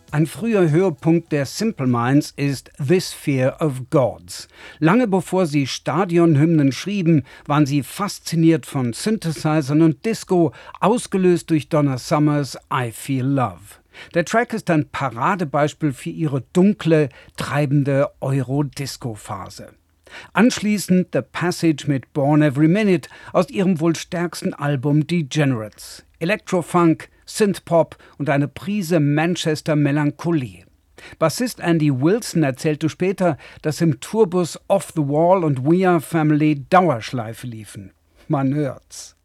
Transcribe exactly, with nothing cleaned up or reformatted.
Ein früher Höhepunkt der Simple Minds ist This Fear of Gods. Lange bevor sie Stadionhymnen schrieben, waren sie fasziniert von Synthesizern und Disco, ausgelöst durch Donna Summers I Feel Love. Der Track ist ein Paradebeispiel für ihre dunkle, treibende Euro-Disco-Phase. Anschließend The Passage mit Born Every Minute aus ihrem wohl stärksten Album Degenerates. Electrofunk, Synthpop und eine Prise Manchester Melancholie. Bassist Andy Wilson erzählte später, dass im Tourbus Off the Wall und We Are Family Dauerschleife liefen. Man hört's.